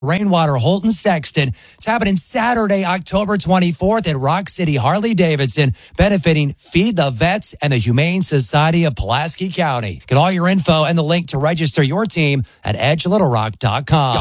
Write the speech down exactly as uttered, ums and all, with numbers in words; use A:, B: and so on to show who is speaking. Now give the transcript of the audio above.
A: Rainwater, Holton, Sexton. It's happening Saturday, October twenty-fourth at Rock City Harley-Davidson, benefiting Feed the Vets and the Humane Society of Pulaski County. Get all your info and the link to register your team at edge little rock dot com.